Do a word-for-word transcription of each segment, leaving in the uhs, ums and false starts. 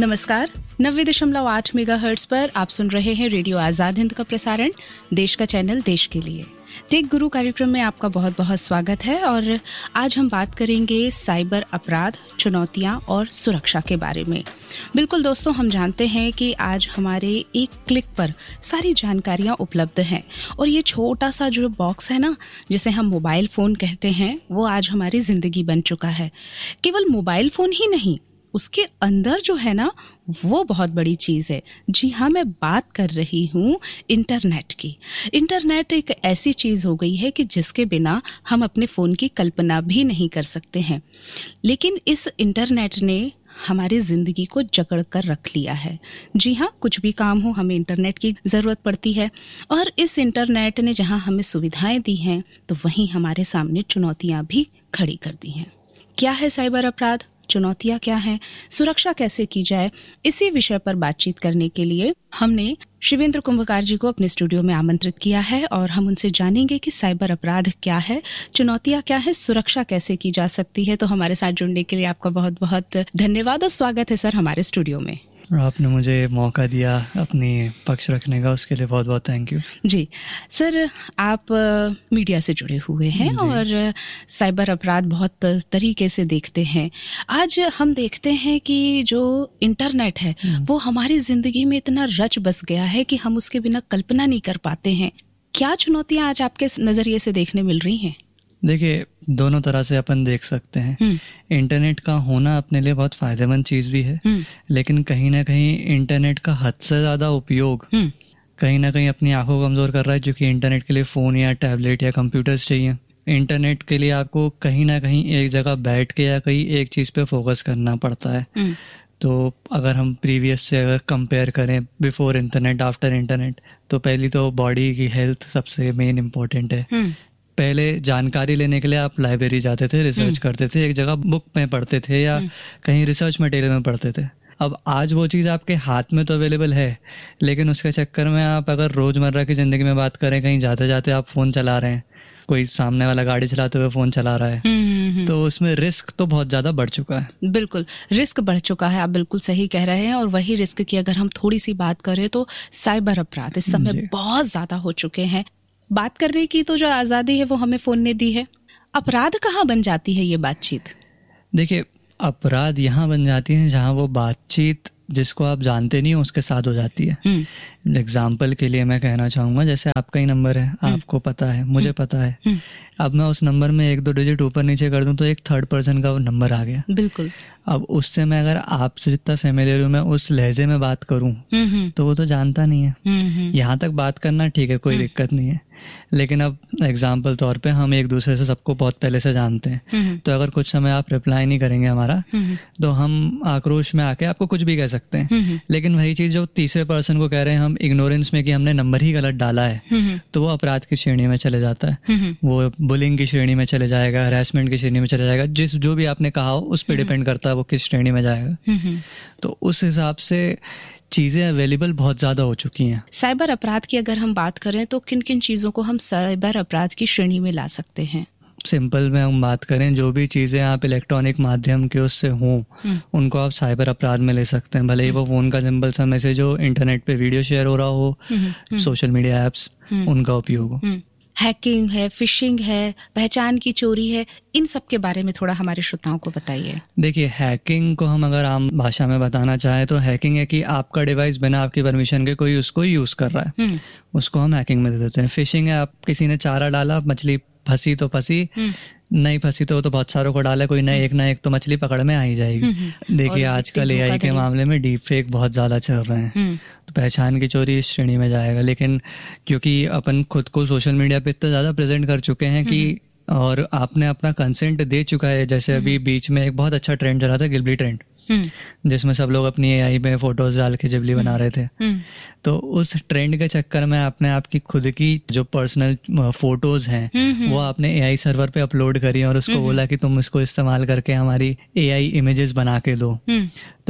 नमस्कार, नब्बे दशमलव आठ मेगा हर्ट्ज पर आप सुन रहे हैं रेडियो आजाद हिंद का प्रसारण, देश का चैनल देश के लिए। टेक गुरु कार्यक्रम में आपका बहुत बहुत स्वागत है और आज हम बात करेंगे साइबर अपराध, चुनौतियां और सुरक्षा के बारे में। बिल्कुल दोस्तों, हम जानते हैं कि आज हमारे एक क्लिक पर सारी जानकारियां उपलब्ध हैं और ये छोटा सा जो बॉक्स है ना, जिसे हम मोबाइल फ़ोन कहते हैं, वो आज हमारी ज़िंदगी बन चुका है। केवल मोबाइल फ़ोन ही नहीं, उसके अंदर जो है ना वो बहुत बड़ी चीज़ है। जी हाँ, मैं बात कर रही हूँ इंटरनेट की। इंटरनेट एक ऐसी चीज़ हो गई है कि जिसके बिना हम अपने फ़ोन की कल्पना भी नहीं कर सकते हैं। लेकिन इस इंटरनेट ने हमारी ज़िंदगी को जकड़ कर रख लिया है। जी हाँ, कुछ भी काम हो हमें इंटरनेट की ज़रूरत पड़ती है और इस इंटरनेट ने जहाँ हमें सुविधाएं दी हैं तो वहीं हमारे सामने चुनौतियाँ भी खड़ी कर दी हैं। क्या है साइबर अपराध, चुनौतियां क्या हैं, सुरक्षा कैसे की जाए, इसी विषय पर बातचीत करने के लिए हमने शिवेंद्र कुंभकार जी को अपने स्टूडियो में आमंत्रित किया है और हम उनसे जानेंगे कि साइबर अपराध क्या है, चुनौतियां क्या है, सुरक्षा कैसे की जा सकती है। तो हमारे साथ जुड़ने के लिए आपका बहुत बहुत धन्यवाद और स्वागत है सर हमारे स्टूडियो में। आपने मुझे मौका दिया अपनी पक्ष रखने का, उसके लिए बहुत बहुत थैंक यू। जी सर, आप मीडिया से जुड़े हुए हैं और साइबर अपराध बहुत तरीके से देखते हैं। आज हम देखते हैं कि जो इंटरनेट है वो हमारी ज़िंदगी में इतना रच बस गया है कि हम उसके बिना कल्पना नहीं कर पाते हैं। क्या चुनौतियाँ आज आपके नज़रिए से देखने मिल रही हैं? देखिए, दोनों तरह से अपन देख सकते हैं। इंटरनेट का होना अपने लिए बहुत फायदेमंद चीज़ भी है, लेकिन कहीं ना कहीं इंटरनेट का हद से ज़्यादा उपयोग कहीं ना कहीं अपनी आंखों को कमज़ोर कर रहा है, क्योंकि इंटरनेट के लिए फ़ोन या टैबलेट या कंप्यूटर्स चाहिए। इंटरनेट के लिए आपको कहीं ना कहीं एक जगह बैठ के या कहीं एक चीज़ पे फोकस करना पड़ता है। तो अगर हम प्रीवियस से अगर कंपेयर करें, बिफोर इंटरनेट आफ्टर इंटरनेट, तो पहली तो बॉडी की हेल्थ सबसे मेन इम्पोर्टेंट है। पहले जानकारी लेने के लिए आप लाइब्रेरी जाते थे, रिसर्च करते थे, एक जगह बुक में पढ़ते थे या कहीं रिसर्च मटेरियल में पढ़ते थे। अब आज वो चीज़ आपके हाथ में तो अवेलेबल है, लेकिन उसके चक्कर में आप अगर रोज़मर्रा की ज़िंदगी में बात करें, कहीं जाते जाते आप फ़ोन चला रहे हैं, कोई सामने वाला गाड़ी चलाते हुए फ़ोन चला रहा है, तो उसमें रिस्क तो बहुत ज़्यादा बढ़ चुका है। बिल्कुल, रिस्क बढ़ चुका है, आप बिल्कुल सही कह रहे हैं। और वही रिस्क की अगर हम थोड़ी सी बात करें तो साइबर अपराध इस समय बहुत ज़्यादा हो चुके हैं। बात करने की तो जो आज़ादी है वो हमें फ़ोन ने दी है। अपराध कहाँ बन जाती है ये बातचीत? देखिए, अपराध यहाँ बन जाती है जहाँ वो बातचीत जिसको आप जानते नहीं हो उसके साथ हो जाती है। एग्जाम्पल के लिए मैं कहना चाहूँगा, जैसे आपका ही नंबर है, आपको पता है, मुझे पता है, अब मैं उस नंबर में एक दो डिजिट ऊपर नीचे कर दूं तो एक थर्ड पर्सन का नंबर आ गया। बिल्कुल। अब उससे मैं अगर आपसे जितना फेमिलियर हूँ, मैं उस लहजे में बात करूँ तो वो तो जानता नहीं है। यहाँ तक बात करना ठीक है, कोई दिक्कत नहीं है, लेकिन अब एग्जाम्पल तौर पे हम एक दूसरे से सबको बहुत पहले से जानते हैं, तो अगर कुछ समय आप रिप्लाई नहीं करेंगे हमारा, तो हम आक्रोश में आके आपको कुछ भी कह सकते हैं। लेकिन वही चीज़ जो तीसरे पर्सन को कह रहे हैं हम इग्नोरेंस में कि हमने नंबर ही गलत डाला है, तो वो अपराध की श्रेणी में चले जाता है, वो बुलिंग की श्रेणी में चले जाएगा, हरासमेंट की श्रेणी में चले जाएगा। जिस जो भी आपने कहा हो उस पर डिपेंड करता है वो किस श्रेणी में जाएगा। तो उस हिसाब से चीज़ें अवेलेबल बहुत ज़्यादा हो चुकी हैं। साइबर अपराध की अगर हम बात करें तो किन किन चीज़ों को हम साइबर अपराध की श्रेणी में ला सकते हैं? सिंपल में हम बात करें, जो भी चीज़ें आप इलेक्ट्रॉनिक माध्यम के उससे हों उनको आप साइबर अपराध में ले सकते हैं। भले ही वो फ़ोन का सिंपल सा मैसेज हो, इंटरनेट पे वीडियो शेयर हो रहा हो, सोशल मीडिया ऐप्स उनका उपयोग हो। हैकिंग है, फिशिंग है, पहचान की चोरी है, इन सब के बारे में थोड़ा हमारे श्रोताओं को बताइए। देखिए, हैकिंग को हम अगर आम भाषा में बताना चाहें तो हैकिंग है कि आपका डिवाइस बिना आपकी परमिशन के कोई उसको यूज़ कर रहा है, उसको हम हैकिंग में दे देते हैं। फिशिंग है, आप किसी ने चारा डाला, मछली फंसी तो फंसी, नहीं फंसी तो वो तो बहुत सारों को डाला, कोई ना एक ना एक तो मछली पकड़ में आ ही जाएगी। देखिए, आजकल एआई के मामले में डीप फेक बहुत ज़्यादा चल रहे हैं, तो पहचान की चोरी इस श्रेणी में जाएगा। लेकिन क्योंकि अपन खुद को सोशल मीडिया पे इतना ज़्यादा प्रेजेंट कर चुके हैं कि और आपने अपना कंसेंट दे चुका है, जैसे अभी बीच में एक बहुत अच्छा ट्रेंड चला था, गिबली ट्रेंड, जिसमें सब लोग अपनी एआई में फोटोज डाल के जिबली बना रहे थे। तो उस ट्रेंड के चक्कर में आपने आपकी खुद की जो पर्सनल फोटोज हैं वो आपने एआई सर्वर पे अपलोड करी और उसको बोला कि तुम इसको इस्तेमाल करके हमारी एआई इमेजेस बना के दो। तो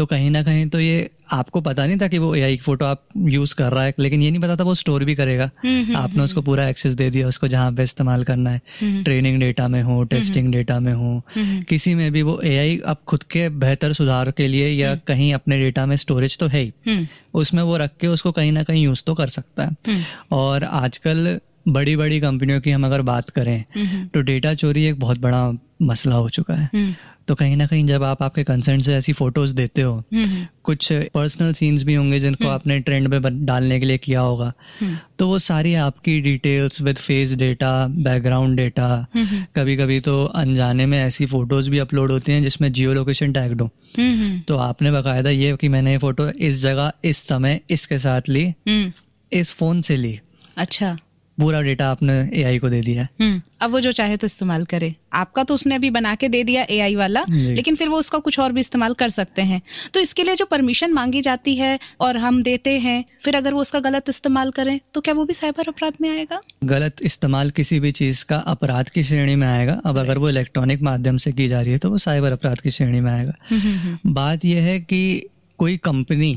तो कहीं ना कहीं तो ये आपको पता नहीं था कि वो एआई की फोटो आप यूज कर रहा है, लेकिन ये नहीं पता था वो स्टोर भी करेगा। आपने उसको पूरा एक्सेस दे दिया उसको जहाँ पे इस्तेमाल करना है, ट्रेनिंग डेटा में हो, टेस्टिंग डेटा में हो, किसी में भी वो एआई अब खुद के बेहतर सुधार के लिए या कहीं अपने डेटा में स्टोरेज तो है ही, उसमें वो रख के उसको कहीं ना कहीं यूज तो कर सकता है। और आजकल बड़ी बड़ी कंपनियों की हम अगर बात करें तो डेटा चोरी एक बहुत बड़ा मसला हो चुका है। तो कहीं ना कहीं जब आप आपके कंसेंट से ऐसी फोटोज देते हो, कुछ पर्सनल सीन्स भी होंगे जिनको आपने ट्रेंड में डालने के लिए किया होगा, तो वो सारी आपकी details with face data, background data, कभी कभी तो अनजाने में ऐसी फोटोज भी अपलोड होती हैं जिसमें जियो लोकेशन टैग्ड हो। तो आपने बाकायदा ये कि मैंने ये फोटो इस जगह इस समय इसके साथ ली, इस फोन से ली, अच्छा, पूरा डेटा आपने एआई को दे दिया। हम्म अब वो जो चाहे तो इस्तेमाल करे। आपका तो उसने अभी बना के दे दिया एआई वाला, लेकिन फिर वो उसका कुछ और भी इस्तेमाल कर सकते हैं। तो इसके लिए जो परमिशन मांगी जाती है और हम देते हैं, फिर अगर वो उसका गलत इस्तेमाल करें तो क्या वो भी साइबर अपराध में आएगा? गलत इस्तेमाल किसी भी चीज का अपराध की श्रेणी में आएगा। अब अगर वो इलेक्ट्रॉनिक माध्यम से की जा रही है तो वो साइबर अपराध की श्रेणी में आएगा। बात यह है कि कोई कंपनी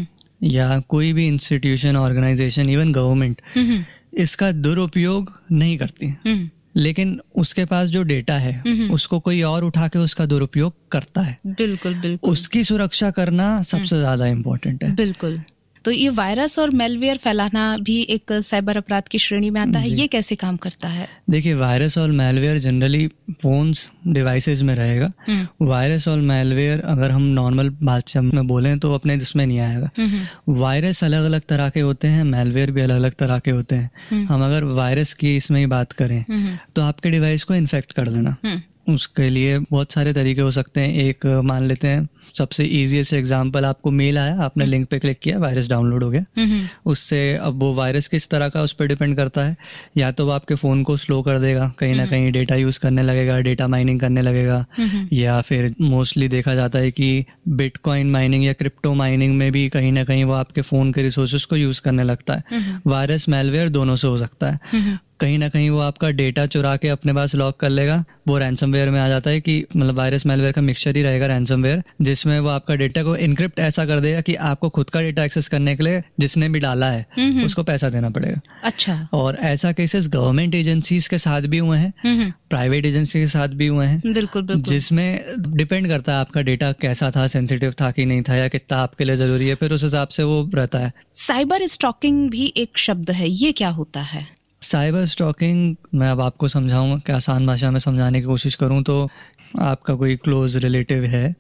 या कोई भी इंस्टीट्यूशन, ऑर्गेनाइजेशन, इवन गवर्नमेंट इसका दुरुपयोग नहीं करती, लेकिन उसके पास जो डेटा है उसको कोई और उठा के उसका दुरुपयोग करता है। बिल्कुल बिल्कुल, उसकी सुरक्षा करना सबसे ज्यादा इम्पोर्टेंट है। बिल्कुल। तो ये वायरस और मेलवेयर फैलाना भी एक साइबर अपराध की श्रेणी में आता है। ये कैसे काम करता है? देखिए, वायरस और मेलवेयर जनरली फोन्स, डिवाइसेस में रहेगा। वायरस और मेलवेयर अगर हम नॉर्मल भाषा में बोलें तो अपने जिसमें नहीं आएगा। वायरस अलग अलग तरह के होते हैं, मेलवेयर भी अलग अलग तरह के होते हैं। हम अगर वायरस की इसमें ही बात करें तो आपके डिवाइस को इन्फेक्ट कर देना, उसके लिए बहुत सारे तरीके हो सकते हैं। एक मान लेते हैं सबसे इजीएस्ट एग्जांपल, आपको मेल आया, आपने लिंक पे क्लिक किया, वायरस डाउनलोड हो गया। उससे अब वो वायरस किस तरह का उस पर डिपेंड करता है। या तो वो आपके फ़ोन को स्लो कर देगा, कहीं ना कहीं डेटा यूज़ करने लगेगा, डेटा माइनिंग करने लगेगा, या फिर मोस्टली देखा जाता है कि बिटकॉइन माइनिंग या क्रिप्टो माइनिंग में भी कहीं ना कहीं वो आपके फ़ोन के रिसोर्सेज को यूज़ करने लगता है। वायरस मेलवेयर दोनों से हो सकता है। कहीं ना कहीं वो आपका डेटा चुरा के अपने पास लॉक कर लेगा, वो रैंसमवेयर में आ जाता है कि मतलब वायरस मेलवेयर का मिक्सचर ही रहेगा रैंसमवेयर, जिसमें वो आपका डेटा को इनक्रिप्ट ऐसा कर देगा कि आपको खुद का डेटा एक्सेस करने के लिए जिसने भी डाला है उसको पैसा देना पड़ेगा। अच्छा। और ऐसा केसेस गवर्नमेंट एजेंसीज के साथ भी हुए हैं, प्राइवेट एजेंसी के साथ भी हुए हैं। बिल्कुल बिल्कुल, जिसमें डिपेंड करता है आपका डेटा कैसा था, सेंसिटिव था कि नहीं था, या कितना आपके लिए जरूरी है, फिर उस हिसाब से वो रहता है। साइबर स्टॉकिंग भी एक शब्द है, ये क्या होता है? साइबर स्टॉकिंग मैं अब आपको समझाऊंगा कि आसान भाषा में समझाने की कोशिश करूं तो आपका कोई क्लोज रिलेटिव है,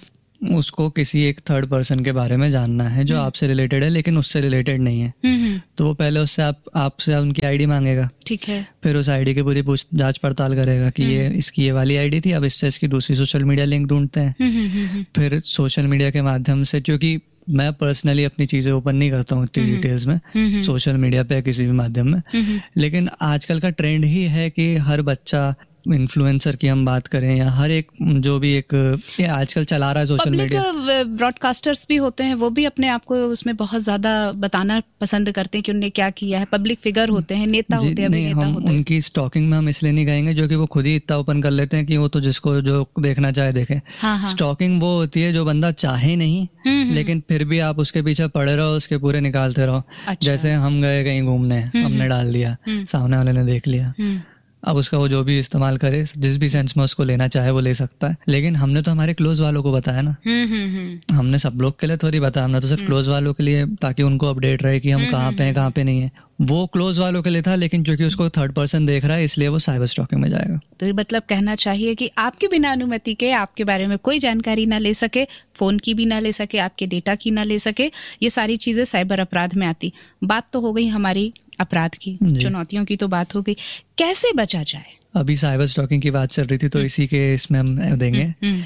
उसको किसी एक थर्ड पर्सन के बारे में जानना है जो आपसे रिलेटेड है लेकिन उससे रिलेटेड नहीं है, तो वो पहले उससे आप आपसे उनकी आईडी मांगेगा। ठीक है। फिर उस आईडी की पूरी पूछ जांच पड़ताल करेगा कि ये इसकी ये वाली आईडी थी, अब इससे इसकी दूसरी सोशल मीडिया लिंक ढूंढते हैं। फिर सोशल मीडिया के माध्यम से, क्योंकि मैं पर्सनली अपनी चीजें ओपन नहीं करता हूँ इतनी डिटेल्स में सोशल मीडिया पे या किसी भी माध्यम में, लेकिन आजकल का ट्रेंड ही है कि हर बच्चा, इन्फ्लुएंसर की हम बात करें या हर एक जो भी एक ये आजकल चला रहा है सोशल मीडिया, ब्रॉडकास्टर्स भी होते हैं, वो भी अपने आप को उसमें बहुत ज्यादा बताना पसंद करते हैं कि उन्होंने क्या किया है। पब्लिक फिगर होते हैं, नेता होते हैं, अभिनेता होते हैं। उनकी स्टॉकिंग में हम इसलिए नहीं कहेंगे जो कि वो खुद ही इतना ओपन कर लेते हैं कि वो तो जिसको जो देखना चाहे देखे। स्टॉकिंग वो होती है जो बंदा चाहे नहीं लेकिन फिर भी आप उसके पीछे पड़े रहो, उसके पूरे निकालते रहो। जैसे हम गए कहीं घूमने, हमने डाल दिया, सामने वाले ने देख लिया, अब उसका वो जो भी इस्तेमाल करे, जिस भी सेंस में उसको लेना चाहे वो ले सकता है, लेकिन हमने तो हमारे क्लोज वालों को बताया ना। हमने सब लोग के लिए थोड़ी बताया, हमने तो सिर्फ क्लोज वालों के लिए, ताकि उनको अपडेट रहे कि हम कहाँ पे हैं कहाँ पे नहीं है। वो क्लोज वालों के लिए था, लेकिन क्योंकि उसको थर्ड पर्सन देख रहा है इसलिए वो साइबर स्टॉकिंग में जाएगा। तो ये मतलब कहना चाहिए कि आपके बिना अनुमति के आपके बारे में कोई जानकारी ना ले सके, फोन की भी ना ले सके, आपके डेटा की ना ले सके, ये सारी चीजें साइबर अपराध में आती। बात तो हो गई हमारी अपराध की, चुनौतियों की तो बात हो गई, कैसे बचा जाए? अभी साइबर स्टॉकिंग की बात चल रही थी तो इसी के इसमें हम देंगे।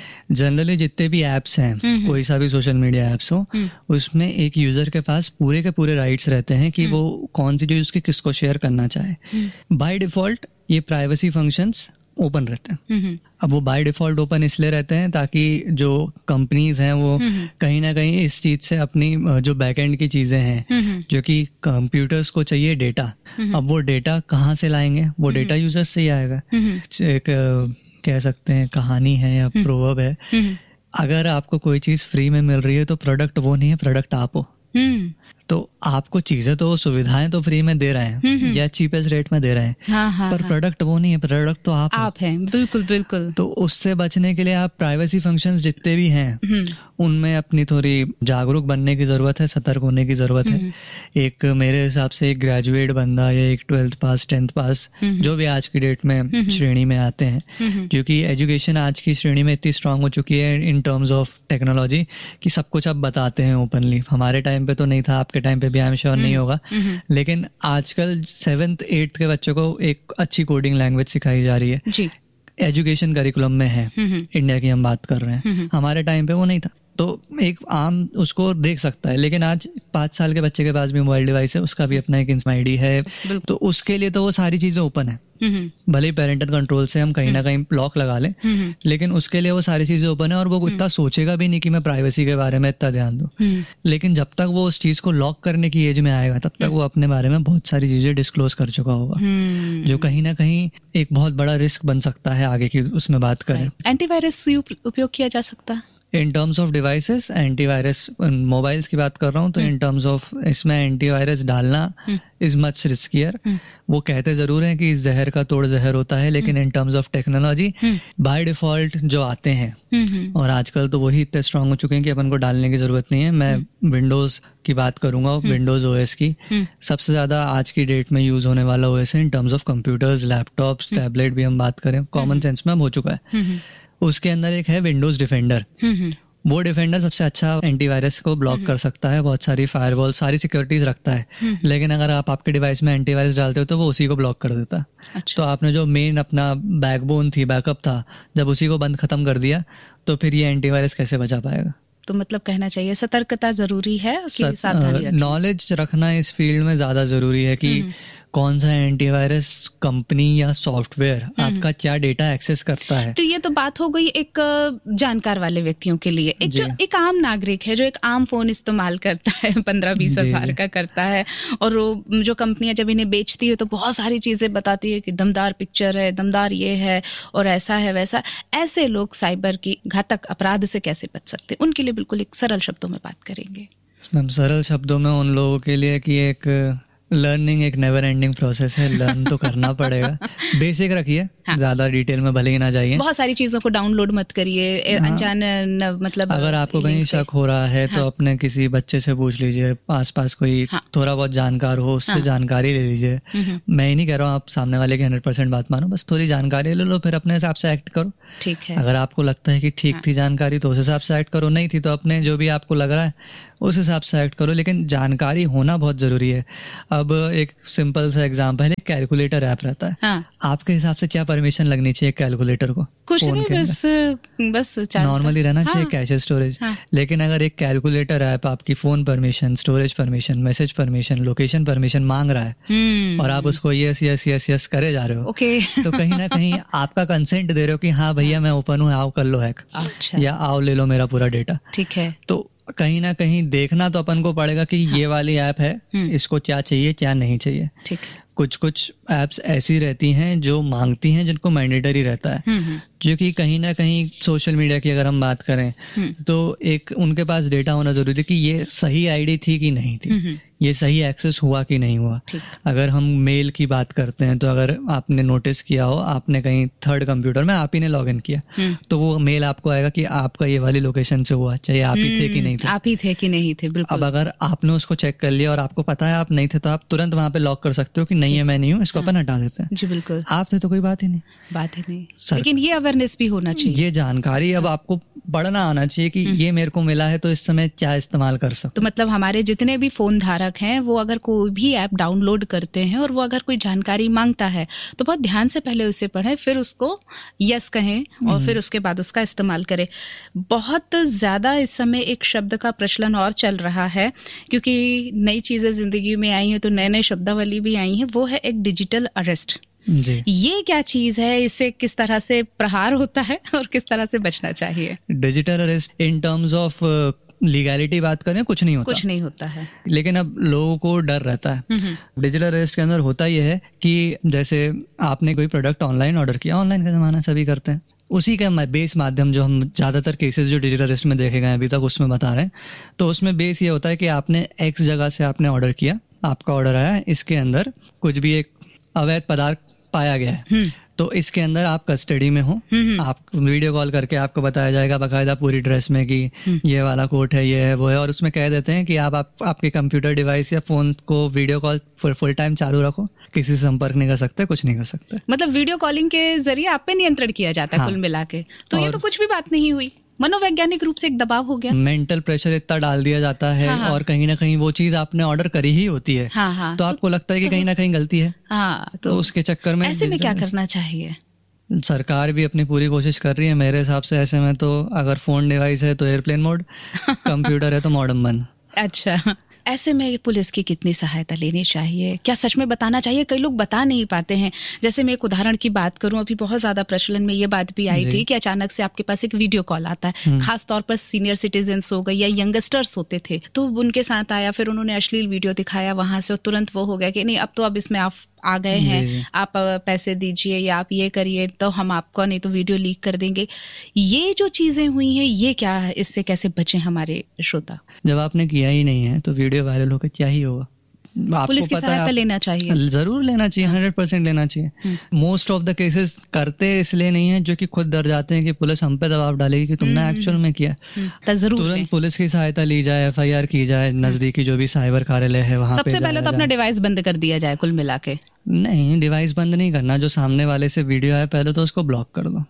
जनरली जितने भी एप्स हैं, कोई सा भी सोशल मीडिया एप्स हो, उसमें एक यूजर के पास पूरे के पूरे राइट्स रहते हैं कि वो कौन सी चीज उसकी किसको शेयर करना चाहे। बाय डिफॉल्ट ये प्राइवेसी फंक्शंस ओपन रहते हैं। अब वो बाय डिफॉल्ट ओपन इसलिए रहते हैं ताकि जो कंपनीज हैं वो कहीं ना कहीं इस चीज से अपनी जो बैकएंड की चीजें हैं, जो कि कंप्यूटर्स को चाहिए डेटा, अब वो डेटा कहाँ से लाएंगे? वो डेटा यूजर्स से ही आएगा। एक कह सकते हैं कहानी है या प्रोवर्ब है, अगर आपको कोई चीज फ्री में मिल रही है तो प्रोडक्ट वो नहीं है, प्रोडक्ट आप हो। तो आपको चीजें तो सुविधाएं तो फ्री में दे रहे हैं या चीपेस्ट रेट में दे रहे हैं, हाँ, हाँ, पर हाँ. प्रोडक्ट वो नहीं है, प्रोडक्ट तो आप आप हैं। बिल्कुल बिल्कुल। तो उससे बचने के लिए आप प्राइवेसी फंक्शंस जितने भी हैं उनमें अपनी थोड़ी जागरूक बनने की जरूरत है, सतर्क होने की जरूरत है। एक मेरे हिसाब से एक ग्रेजुएट बंदा या एक ट्वेल्थ पास टेंथ पास जो भी आज की डेट में श्रेणी में आते हैं, क्योंकि एजुकेशन आज की श्रेणी में इतनी स्ट्रांग हो चुकी है इन टर्म्स ऑफ टेक्नोलॉजी कि सब कुछ अब बताते हैं ओपनली। हमारे टाइम पे तो नहीं था, आपके टाइम पे भी आई एम श्योर नहीं होगा, लेकिन आजकल सेवेंथ एट्थ के बच्चों को एक अच्छी कोडिंग लैंग्वेज सिखाई जा रही है जी। एजुकेशन करिकुलम में है, इंडिया की हम बात कर रहे हैं, हमारे टाइम पे वो नहीं था। तो एक आम उसको देख सकता है, लेकिन आज पाँच साल के बच्चे के पास भी मोबाइल डिवाइस है, उसका भी अपना एक इंस्टा आईडी है, तो उसके लिए तो वो सारी चीजें ओपन है। भले ही पेरेंटल कंट्रोल से हम कहीं ना कहीं लॉक लगा लें, लेकिन उसके लिए वो सारी चीजें ओपन है और वो इतना सोचेगा भी नहीं कि मैं प्राइवेसी के बारे में इतना ध्यान दूं। लेकिन जब तक वो उस चीज को लॉक करने की एज में आएगा तब तक वो अपने बारे में बहुत सारी चीजें डिस्क्लोज कर चुका होगा, जो कहीं ना कहीं एक बहुत बड़ा रिस्क बन सकता है आगे की उसमें बात करें। एंटीवायरस उपयोग किया जा सकता है in terms of devices, antivirus mobiles की बात कर रहा हूँ तो इन टर्म्स ऑफ इसमें एंटीवायरस डालना इज मच रिस्कियर। वो कहते जरूर हैं कि जहर का तोड़ जहर होता है, लेकिन in terms of technology by default जो आते हैं, और आजकल तो वही इतने स्ट्रांग हो चुके हैं कि अपन को डालने की जरूरत नहीं है। मैं विंडोज की बात करूंगा, विंडोज ओएस की सबसे ज्यादा आज की डेट में यूज होने वाला ओएस है in terms of computers, laptops, tablet भी हम बात करें, कॉमन सेंस में अब हो चुका है। उसके अंदर एक है विंडोज डिफेंडर। वो डिफेंडर सबसे अच्छा एंटीवायरस को ब्लॉक कर सकता है, बहुत सारी फायरवॉल, सारी सिक्योरिटीज रखता है, लेकिन अगर आप आपके डिवाइस में एंटीवायरस डालते हो तो वो उसी को ब्लॉक कर देता है। अच्छा। तो आपने जो मेन अपना बैकबोन थी, बैकअप था, जब उसी को बंद खत्म कर दिया तो फिर ये एंटीवायरस कैसे बचा पाएगा? तो मतलब कहना चाहिए सतर्कता जरूरी है कि सावधानी रखना, नॉलेज रखना इस फील्ड में ज्यादा जरूरी है कि कौन सा एंटीवायरस कंपनी या सॉफ्टवेयर आपका क्या डेटा एक्सेस करता है। तो ये तो बात हो गई एक जानकार वाले व्यक्तियों के लिए। एक जो एक आम नागरिक है जो एक आम फोन इस्तेमाल करता है, पंद्रह बीस हजार का करता है, और जो कंपनियां जब इन्हें बेचती है तो बहुत सारी चीजें बताती है कि दमदार पिक्चर है, दमदार ये है और ऐसा है वैसा, ऐसे लोग साइबर की घातक अपराध से कैसे बच सकते हैं? उनके लिए बिल्कुल एक सरल शब्दों में बात करेंगे। मैम सरल शब्दों में उन लोगों के लिए कि एक लर्निंग एक नेवर एंडिंग प्रोसेस है, लर्न तो करना पड़ेगा। बेसिक रखिए, हाँ। ज्यादा डिटेल में भले ही ना जाइए, बहुत सारी चीजों को डाउनलोड मत करिए, हाँ। अनजान मतलब अगर आपको कहीं शक हो रहा है हाँ। तो अपने किसी बच्चे से पूछ लीजिए, आसपास कोई हाँ। थोड़ा बहुत जानकार हो उससे हाँ। जानकारी ले लीजिए। मैं ही नहीं कह रहा हूँ आप सामने वाले की हंड्रेड परसेंट बात मानो, बस थोड़ी जानकारी ले लो, फिर अपने हिसाब से एक्ट करो। ठीक है, अगर आपको लगता है कि ठीक हाँ। थी जानकारी तो उस हिसाब से एक्ट करो, नहीं थी तो अपने जो भी आपको लग रहा है उस हिसाब से एक्ट करो, लेकिन जानकारी होना बहुत जरूरी है। अब एक सिंपल सा एग्जांपल है, कैलकुलेटर ऐप रहता है, हाँ। आपके हिसाब से क्या परमिशन लगनी चाहिए कैलकुलेटर को? कुछ नहीं, बस बस नॉर्मली रहना हाँ। चाहिए, कैश स्टोरेज हाँ। लेकिन अगर एक कैलकुलेटर ऐप आपकी phone permission, storage permission, message permission, location permission मांग रहा है और आप उसको यस यस यस यस करे जा रहे हो, ओके। तो कहीं ना कहीं आपका कंसेंट दे रहे हो कि हाँ भैया मैं ओपन हूँ, आओ कर लो हैक, अच्छा। या आओ ले लो मेरा पूरा डेटा, ठीक है। तो कहीं ना कहीं देखना तो अपन को पड़ेगा कि हाँ। ये वाली ऐप है, इसको क्या चाहिए क्या नहीं चाहिए, ठीक। कुछ कुछ ऐप्स ऐसी रहती हैं जो मांगती हैं, जिनको मैंडेटरी रहता है, जो कि कहीं ना कहीं सोशल मीडिया की अगर हम बात करें तो एक उनके पास डेटा होना जरूरी है कि ये सही आईडी थी कि नहीं थी, ये सही एक्सेस हुआ कि नहीं हुआ। अगर हम मेल की बात करते हैं तो अगर आपने नोटिस किया हो, आपने कहीं थर्ड कंप्यूटर में आप ही ने लॉग इन किया तो वो मेल आपको आएगा कि आपका ये वाली लोकेशन से हुआ, चाहे आप ही थे कि नहीं थे, आप ही थे कि नहीं थे। बिल्कुल। अब अगर आपने उसको चेक कर लिया और आपको पता है आप नहीं थे, तो आप तुरंत वहां पे लॉक कर सकते हो कि नहीं है, मैं नहीं हूँ, इसको अपन हटा देते हैं। जी बिल्कुल। आप थे तो कोई बात ही नहीं, बात ही नहीं, लेकिन ये अवेयरनेस भी होना चाहिए, ये जानकारी अब आपको पढ़ना आना चाहिए कि ये मेरे को मिला है तो इस समय क्या इस्तेमाल कर सकते। तो मतलब हमारे जितने भी फोन धारक हैं वो अगर कोई भी ऐप डाउनलोड करते हैं और वो अगर कोई जानकारी मांगता है तो बहुत ध्यान से पहले उसे पढ़ें, फिर उसको यस कहें और फिर उसके बाद उसका इस्तेमाल करें। बहुत ज्यादा इस समय एक शब्द का प्रचलन और चल रहा है, क्योंकि नई चीजें जिंदगी में आई हैं तो नए नए शब्दावली भी आई हैं, वो है एक डिजिटल अरेस्ट। जी। ये क्या चीज है, इससे किस तरह से प्रहार होता है और किस तरह से बचना चाहिए? Digital arrest in terms of legality बात करें, कुछ नहीं होता, कुछ नहीं होता है, लेकिन अब लोगों को डर रहता है। डिजिटल अरेस्ट के अंदर होता यह है कि जैसे आपने कोई प्रोडक्ट ऑनलाइन ऑर्डर किया, ऑनलाइन का जमाना सभी करते हैं, उसी का बेस माध्यम जो हम ज़्यादातर केसेस जो डिजिटल अरेस्ट में देखे गए अभी तक उसमें बता रहे हैं, तो उसमें बेस ये होता है कि आपने एक्स जगह से आपने ऑर्डर किया, आपका ऑर्डर आया, इसके अंदर कुछ भी एक अवैध पदार्थ पाया गया है, तो इसके अंदर आप कस्टडी में हो, आप वीडियो कॉल करके आपको बताया जाएगा बाकायदा पूरी ड्रेस में कि ये वाला कोट है, ये है, वो है, और उसमें कह देते हैं कि आप, आप आपके कंप्यूटर डिवाइस या फोन को वीडियो कॉल फुल टाइम चालू रखो, किसी से संपर्क नहीं कर सकते, कुछ नहीं कर सकते। मतलब वीडियो कॉलिंग के जरिए आप पे नियंत्रण किया जाता है। हाँ। कुल मिला के तो ये तो कुछ भी बात नहीं हुई, मनोवैज्ञानिक रूप से एक दबाव हो गया, मेंटल प्रेशर इतना डाल दिया जाता है। हाँ, और कहीं ना कहीं वो चीज आपने ऑर्डर करी ही होती है। हाँ, हाँ, तो, तो आपको लगता है कि तो, कहीं ना कहीं गलती है। हाँ, तो, तो उसके चक्कर में ऐसे में क्या करना चाहिए? सरकार भी अपनी पूरी कोशिश कर रही है मेरे हिसाब से। ऐसे में तो अगर फोन डिवाइस है तो एयरप्लेन मोड, कंप्यूटर है तो मॉडर्न बंद। अच्छा, ऐसे में पुलिस की कितनी सहायता लेनी चाहिए? क्या सच में बताना चाहिए? कई लोग बता नहीं पाते हैं। जैसे मैं एक उदाहरण की बात करूं, अभी बहुत ज्यादा प्रचलन में ये बात भी आई थी कि अचानक से आपके पास एक वीडियो कॉल आता है, खास तौर पर सीनियर सिटीजन्स हो गए या यंगस्टर्स होते थे, तो उनके साथ आया, फिर उन्होंने अश्लील वीडियो दिखाया, वहां से तुरंत वो हो गया कि नहीं अब तो अब इसमें आप आ गए हैं, आप पैसे दीजिए या आप ये करिए तो हम आपको नहीं तो वीडियो लीक कर देंगे। ये जो चीजें हुई हैं, ये क्या है, इससे कैसे बचें हमारे श्रोता? जब आपने किया ही नहीं है तो वीडियो वायरल होकर क्या ही होगा? पुलिस की सहायता लेना चाहिए, जरूर लेना चाहिए, हंड्रेड परसेंट लेना चाहिए। मोस्ट ऑफ द केसेस करते इसलिए नहीं है जो कि खुद डर जाते हैं कि पुलिस हम पे दबाव डालेगी कि तुमने एक्चुअल में किया। तुरंत पुलिस की सहायता ली जाए, एफ आई आर की जाए, नजदीकी जो भी साइबर कार्यालय है वहाँ पे। सबसे पहले तो अपना डिवाइस बंद कर दिया जाए कुल मिला के। नहीं, डिवाइस बंद नहीं करना, जो सामने वाले से वीडियो है पहले तो उसको ब्लॉक कर दो।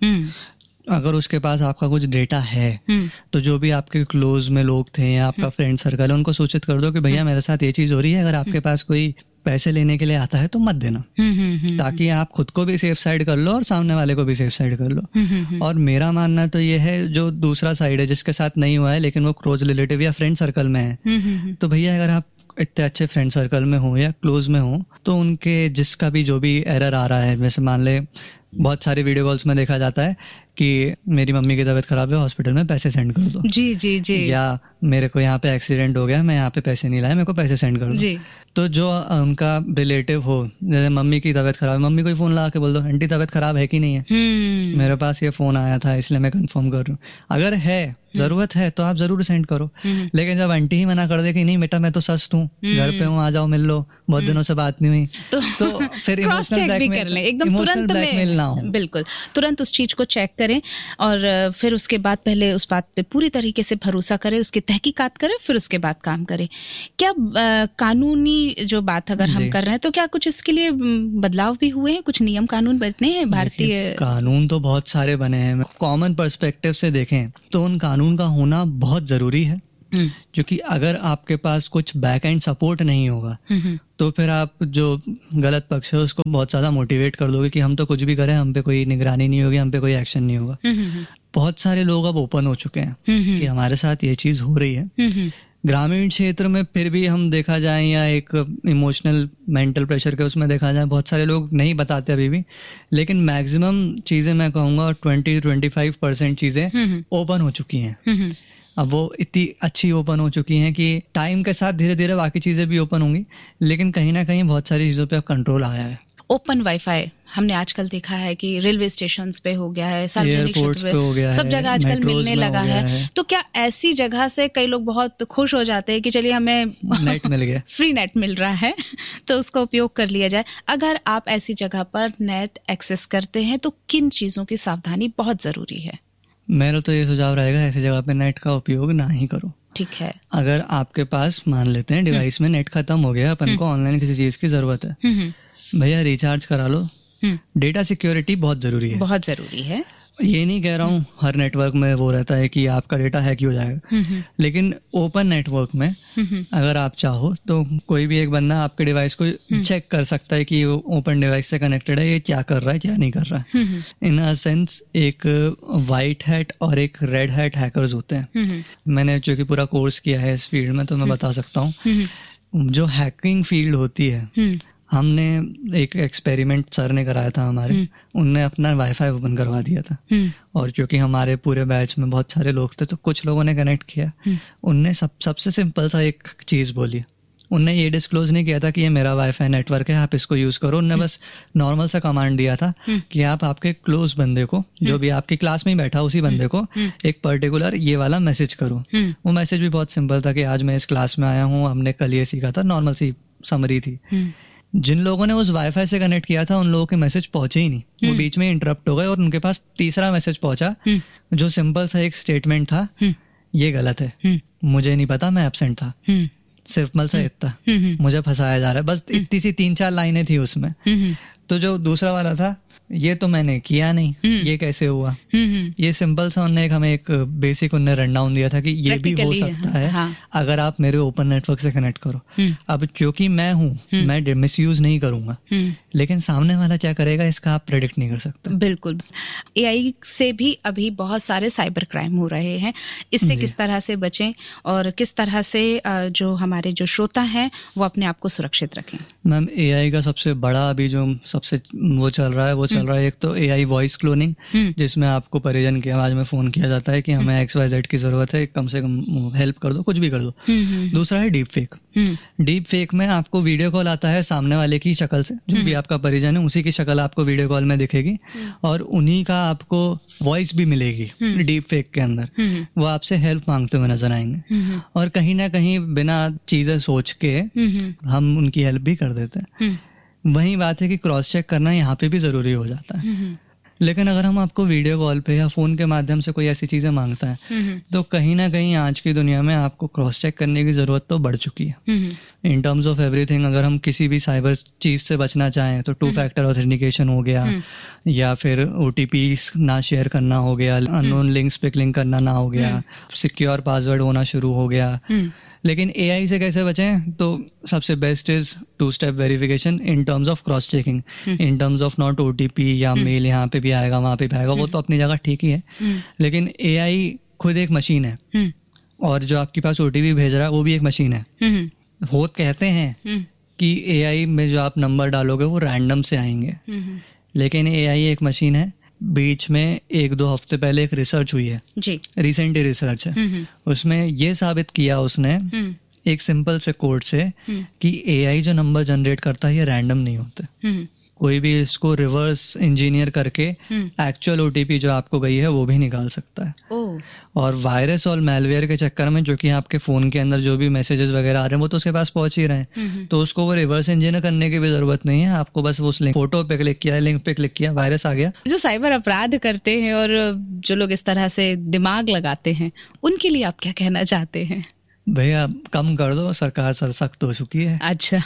अगर उसके पास आपका कुछ डेटा है तो जो भी आपके क्लोज में लोग थे या आपका फ्रेंड सर्कल है उनको सूचित कर दो कि भैया मेरे साथ ये चीज हो रही है, अगर आपके पास कोई पैसे लेने के लिए आता है तो मत देना, ताकि आप खुद को भी सेफ साइड कर लो और सामने वाले को भी सेफ साइड कर लो। और मेरा मानना तो ये है, जो दूसरा साइड है जिसके साथ नहीं हुआ है लेकिन वो क्लोज रिलेटिव या फ्रेंड सर्कल में है, तो भैया अगर आप इतने अच्छे फ्रेंड सर्कल में हो या क्लोज में हो तो उनके जिसका भी जो भी एरर आ रहा है, जैसे मान ले बहुत सारे वीडियो कॉल्स में देखा जाता है कि मेरी मम्मी की तबीयत खराब है, हॉस्पिटल में पैसे सेंड कर दो। जी जी जी। या मेरे को यहाँ पे एक्सीडेंट हो गया, मैं यहाँ पे पैसे नहीं लाया, मेरे को पैसे सेंड कर दो। तो जो उनका रिलेटिव हो, जैसे मम्मी की तबीयत खराब है, मम्मी को फोन लगा के बोल दो आंटी तबीयत खराब है कि नहीं है, मेरे पास ये फोन आया था इसलिए मैं कंफर्म कर रही हूँ। अगर है, जरूरत है तो आप जरूर सेंड करो। लेकिन जब आंटी ही मना कर दे कि नहीं बेटा मैं तो सस्त हूँ, घर पे हूँ, आ जाओ मिल लो, बहुत दिनों से बात नहीं हुई, तो, तो फिर इमोशनल ब्लैकमेल, एकदम तुरंत ब्लैकमेल ना हो। बिल्कुल, तुरंत उस चीज को चेक करें और फिर उसके बाद पहले उस बात पे पूरी तरीके से भरोसा करें, उसकी तहकीकात करें, फिर उसके बाद काम करें। क्या आ, कानूनी जो बात अगर हम कर रहे हैं तो क्या कुछ इसके लिए बदलाव भी हुए हैं? कुछ नियम कानून बने हैं? भारतीय कानून तो बहुत सारे बने हैं। कॉमन पर्सपेक्टिव से देखें तो उन कानून का होना बहुत जरूरी है, क्योंकि अगर आपके पास कुछ बैक एंड सपोर्ट नहीं होगा तो फिर आप जो गलत पक्ष है उसको बहुत ज्यादा मोटिवेट कर दोगे कि हम तो कुछ भी करें, हम पे कोई निगरानी नहीं होगी, हम पे कोई एक्शन नहीं होगा। बहुत सारे लोग अब ओपन हो चुके हैं कि हमारे साथ ये चीज हो रही है। ग्रामीण क्षेत्र में फिर भी हम देखा जाए या एक इमोशनल मेंटल प्रेशर के उसमें देखा जाए, बहुत सारे लोग नहीं बताते अभी भी, लेकिन मैक्सिमम चीजें मैं कहूँगा ट्वेंटी ट्वेंटी फाइव परसेंट चीजें ओपन हो चुकी हैं। अब वो इतनी अच्छी ओपन हो चुकी हैं कि टाइम के साथ धीरे धीरे बाकी चीजें भी ओपन होंगी, लेकिन कहीं ना कहीं बहुत सारी चीजों पे अब कंट्रोल आया है। ओपन वाईफाई हमने आजकल देखा है कि रेलवे स्टेशन पे हो गया है, सार्वजनिक क्षेत्र पे, सब जगह आजकल मिलने लगा है, है। तो क्या ऐसी जगह से कई लोग बहुत खुश हो जाते हैं कि चलिए हमें नेट मिल गया, फ्री नेट मिल रहा है तो उसका उपयोग कर लिया जाए। अगर आप ऐसी जगह पर नेट एक्सेस करते हैं तो किन चीजों की सावधानी बहुत जरूरी है? मेरा तो ये सुझाव रहेगा ऐसी जगह पे नेट का उपयोग ना ही करो। ठीक है। अगर आपके पास मान लेते हैं डिवाइस में नेट खत्म हो गया, अपन को ऑनलाइन किसी चीज की जरूरत है, भैया रिचार्ज करा लो। डेटा सिक्योरिटी बहुत जरूरी है, बहुत जरूरी है। ये नहीं कह रहा हूँ हर नेटवर्क में वो रहता है कि आपका डेटा हैक हो जाएगा, लेकिन ओपन नेटवर्क में अगर आप चाहो तो कोई भी एक बंदा आपके डिवाइस को चेक कर सकता है कि वो ओपन डिवाइस से कनेक्टेड है, ये क्या कर रहा है क्या नहीं कर रहा है। इन अ सेंस एक वाइट हैट और एक रेड हैट हैकर्स होते हैं। मैंने जो कि पूरा कोर्स किया है इस फील्ड में तो मैं बता सकता हूँ, जो हैकिंग फील्ड होती है, हमने एक एक्सपेरिमेंट सर ने कराया था हमारे, उनने अपना वाईफाई ओपन करवा दिया था, और क्योंकि हमारे पूरे बैच में बहुत सारे लोग थे तो कुछ लोगों ने कनेक्ट किया, उनने सब सबसे सिंपल सा एक चीज बोली, उनने ये डिस्क्लोज नहीं किया था कि ये मेरा वाईफाई नेटवर्क है, आप इसको यूज करो। उनने बस नॉर्मल सा कमांड दिया था कि आप आपके क्लोज बंदे को, जो भी आपकी क्लास में ही बैठा उसी बंदे को एक पर्टिकुलर ये वाला मैसेज करो। वो मैसेज भी बहुत सिंपल था कि आज मैं इस क्लास में आया हूँ, हमने कल ये सीखा था, नॉर्मल सी समरी थी। जिन लोगों ने उस वाईफाई से कनेक्ट किया था उन लोगों के मैसेज पहुंचे ही नहीं, वो बीच में इंटरप्ट हो गए और उनके पास तीसरा मैसेज पहुंचा जो सिंपल सा एक स्टेटमेंट था, ये गलत है, मुझे नहीं पता, मैं एब्सेंट था। सिर्फ मल सा इतना, मुझे फंसाया जा रहा है, बस इतनी सी तीन चार लाइनें थी उसमें। तो जो दूसरा वाला था, ये तो मैंने किया नहीं, ये कैसे हुआ, ये सिंपल सा उन्होंने एक हमें एक बेसिक उन्होंने रन डाउन दिया था कि ये भी हो सकता है हाँ। अगर आप मेरे ओपन नेटवर्क से कनेक्ट करो। अब क्योंकि मैं हूँ, मैं मिसयूज नहीं करूंगा, लेकिन सामने वाला क्या करेगा इसका आप प्रेडिक्ट नहीं कर सकते। बिल्कुल। एआई से भी अभी बहुत सारे साइबर क्राइम हो रहे हैं, इससे किस तरह से बचें और किस तरह से जो हमारे जो श्रोता हैं वो अपने आप को सुरक्षित रखें? मैम, एआई का सबसे बड़ा अभी जो सबसे वो चल रहा है वो चल रहा है एक तो एआई वॉइस क्लोनिंग, जिसमें आपको परिजन की आवाज में फोन किया जाता है कि हमें एक्स वाई जेड की जरूरत है, कम से कम हेल्प कर दो, कुछ भी कर दो। दूसरा है डीप फेक। डीप फेक में आपको वीडियो कॉल आता है सामने वाले की शक्ल से, जो भी आपका परिजन है उसी की शक्ल आपको वीडियो कॉल में दिखेगी और उन्हीं का आपको वॉइस भी मिलेगी डीप फेक के अंदर। वो आपसे हेल्प मांगते हुए नजर आएंगे और कहीं ना कहीं बिना चीजें सोच के हम उनकी हेल्प भी कर देते हैं। वही बात है कि क्रॉस चेक करना यहाँ पे भी जरूरी हो जाता है। लेकिन अगर हम आपको वीडियो कॉल पे या फोन के माध्यम से कोई ऐसी चीजें मांगता है तो कहीं ना कहीं आज की दुनिया में आपको क्रॉस चेक करने की जरूरत तो बढ़ चुकी है इन टर्म्स ऑफ एवरीथिंग। अगर हम किसी भी साइबर चीज से बचना चाहें तो टू फैक्टर ऑथेंटिकेशन हो गया, या फिर ओटीपी ना शेयर करना हो गया, अननोन लिंक्स पे क्लिक करना ना हो गया, सिक्योर पासवर्ड होना शुरू हो गया। लेकिन एआई से कैसे बचें? तो सबसे best is to step verification in terms of cross checking, in terms of not OTP या मेल यहाँ पे भी आएगा वहाँ पे भी आएगा, वो तो अपनी जगह ठीक ही है। लेकिन एआई खुद एक मशीन है और जो आपके पास ओटीपी भेज रहा है वो भी एक मशीन है। वो कहते हैं कि एआई में जो आप नंबर डालोगे वो रैंडम से आएंगे, लेकिन एआई एक मशीन है। बीच में एक दो हफ्ते पहले एक रिसर्च हुई है जी, रिसेंटली रिसर्च है, उसमें ये साबित किया उसने एक सिंपल से कोड से कि एआई जो नंबर जनरेट करता है ये रैंडम नहीं होते, कोई भी इसको रिवर्स इंजीनियर करके एक्चुअल ओटीपी जो आपको गई है वो भी निकाल सकता है। ओ। और वायरस और मैलवेयर के चक्कर में जो कि आपके फोन के अंदर जो भी मैसेजेस वगैरह आ रहे हैं वो तो उसके पास पहुंच ही रहे हैं, तो उसको वो रिवर्स इंजीनियर करने की भी जरूरत नहीं है। आपको बस उस लिंक फोटो पे क्लिक किया, लिंक पे क्लिक किया, वायरस आ गया। जो साइबर अपराध करते हैं और जो लोग इस तरह से दिमाग लगाते हैं उनके लिए आप क्या कहना चाहते हैं? भैया कम कर दो, सरकार सर सख्त हो चुकी है। अच्छा।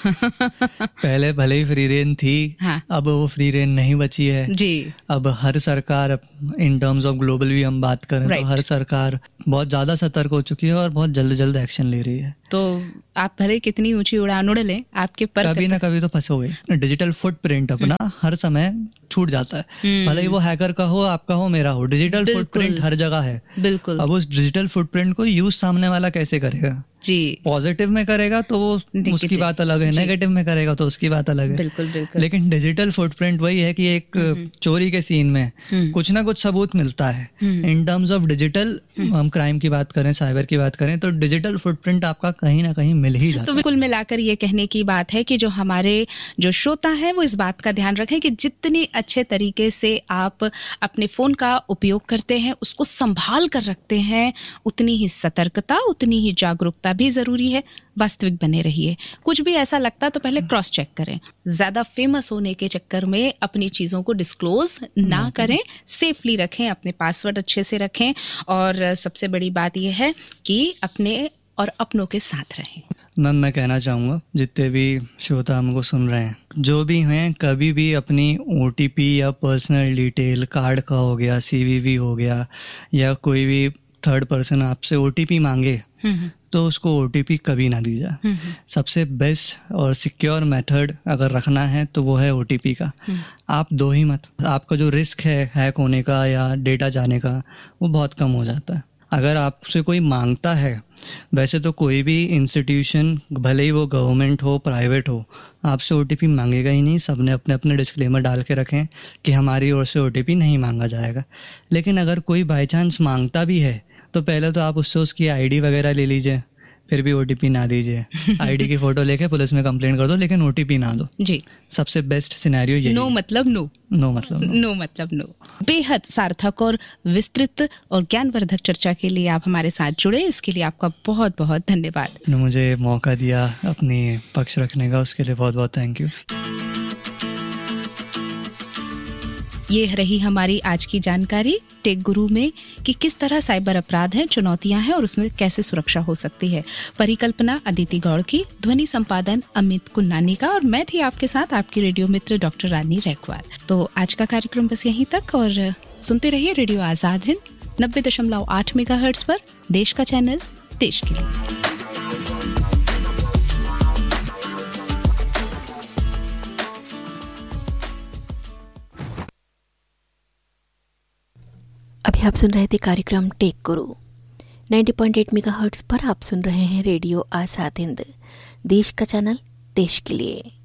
पहले भले ही फ्री रेन थी, हाँ। अब वो फ्री रेन नहीं बची है जी। अब हर सरकार, इन टर्म्स ऑफ ग्लोबल भी हम बात करें तो हर सरकार बहुत ज्यादा सतर्क हो चुकी है और बहुत जल्द जल्द एक्शन ले रही है। तो आप भले कितनी ऊंची उड़ान उड़ लें, आपके पर कभी ना कभी तो फंसोगे। डिजिटल फुटप्रिंट अपना हर समय छूट जाता है, भले ही वो हैकर का हो, आपका हो, मेरा हो, डिजिटल फुटप्रिंट हर जगह है। बिल्कुल। अब उस डिजिटल फुटप्रिंट को यूज सामने वाला कैसे करेगा जी? पॉजिटिव में करेगा तो वो उसकी बात अलग है, नेगेटिव में करेगा तो उसकी बात अलग है। बिल्कुल बिल्कुल। लेकिन डिजिटल फुटप्रिंट वही है कि एक चोरी के सीन में कुछ ना कुछ सबूत मिलता है। इन टर्म्स ऑफ डिजिटल हम क्राइम की बात करें, साइबर की बात करें तो डिजिटल फुटप्रिंट आपका कहीं ना कहीं मिल ही जाता है। तो बिल्कुल मिलाकर ये कहने की बात है कि जो हमारे जो श्रोता है वो इस बात का ध्यान रखें कि जितने अच्छे तरीके से आप अपने फोन का उपयोग करते हैं, उसको संभाल कर रखते हैं, उतनी ही सतर्कता, उतनी ही जागरूकता भी जरूरी है। वास्तविक बने रहिए। कुछ भी ऐसा लगता तो पहले क्रॉस चेक करें। ज्यादा फेमस होने के चक्कर में अपनी चीजों को डिस्क्लोज ना करें, सेफली रखें, अपने पासवर्ड अच्छे से रखें और सबसे बड़ी बात यह है कि अपने और अपनों के साथ रहें। मैम, मैं कहना चाहूँगा जितने भी श्रोता हमको सुन रहे हैं, जो भी हैं, कभी भी अपनी ओटीपी या पर्सनल डिटेल, कार्ड का हो गया, सीवीवी हो गया, या कोई भी थर्ड पर्सन आपसे ओटीपी मांगे तो उसको ओटीपी कभी ना दीजिए। सबसे बेस्ट और सिक्योर मेथड अगर रखना है तो वो है ओटीपी का। आप दो ही मत, आपका जो रिस्क है हैक होने का या डेटा जाने का वो बहुत कम हो जाता है। अगर आपसे कोई मांगता है, वैसे तो कोई भी इंस्टीट्यूशन, भले ही वो गवर्नमेंट हो, प्राइवेट हो, आपसे ओटीपी मांगेगा ही नहीं। सबने अपने अपने डिस्क्लेमर डाल के रखें कि हमारी ओर से ओटीपी नहीं मांगा जाएगा। लेकिन अगर कोई बाई चांस मांगता भी है तो पहले तो आप उससे उसकी आईडी वगैरह ले लीजिए, फिर भी ओटीपी ना दीजिए। आईडी की फोटो लेके पुलिस में कंप्लेंट कर दो, लेकिन ओटीपी ना दो जी। सबसे बेस्ट सिनेरियो यही। नो मतलब नो, नो मतलब नो, नो मतलब नो। बेहद सार्थक और विस्तृत और ज्ञानवर्धक चर्चा के लिए आप हमारे साथ जुड़े, इसके लिए आपका बहुत बहुत धन्यवाद। मुझे मौका दिया अपनी पक्ष रखने का, उसके लिए बहुत बहुत थैंक यू। ये रही हमारी आज की जानकारी टेक गुरु में कि किस तरह साइबर अपराध हैं, चुनौतियां हैं और उसमें कैसे सुरक्षा हो सकती है। परिकल्पना अदिति गौड़ की, ध्वनि संपादन अमित कुन्नानी का, और मैं थी आपके साथ आपकी रेडियो मित्र डॉक्टर रानी रैकवार। तो आज का कार्यक्रम बस यहीं तक, और सुनते रहिए रेडियो आजाद हिंद नब्बे दशमलव आठ मेगा हर्ट्ज पर, देश का चैनल, देश के लिए। अभी आप सुन रहे थे कार्यक्रम टेक गुरु नब्बे पॉइंट आठ मेगाहर्ट्ज़ पर। आप सुन रहे हैं रेडियो आजाद हिंद, देश का चैनल, देश के लिए।